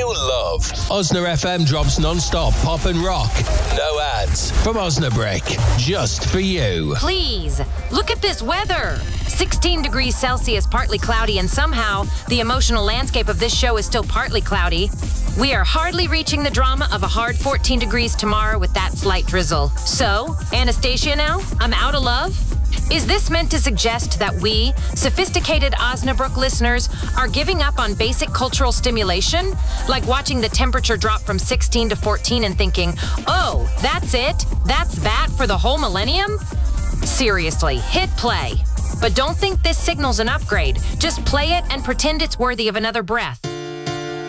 you love. Osna FM drops non-stop pop and rock. No ads. From Osnabrick. Just for you. Please, look at this weather. 16 degrees Celsius, partly cloudy, and somehow the emotional landscape of this show is still partly cloudy. We are hardly reaching the drama of a hard 14 degrees tomorrow with that slight drizzle. So, Anastasia now? I'm out of love? Is this meant to suggest that we, sophisticated Osnabrück listeners, are giving up on basic cultural stimulation? Like watching the temperature drop from 16 to 14 and thinking, oh, that's it? That's that for the whole millennium? Seriously, hit play. But don't think this signals an upgrade. Just play it and pretend it's worthy of another breath.